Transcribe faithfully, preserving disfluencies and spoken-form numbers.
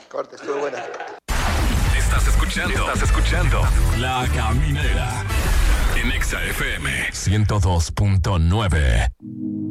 Corte, estuvo buena. Estás escuchando, estás escuchando La Caminera en Exa F M ciento dos punto nueve.